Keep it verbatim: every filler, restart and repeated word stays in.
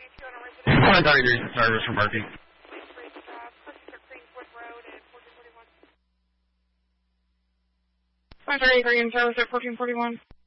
one thirty-three service from Murphy. one thirty-three in service at fourteen forty-one.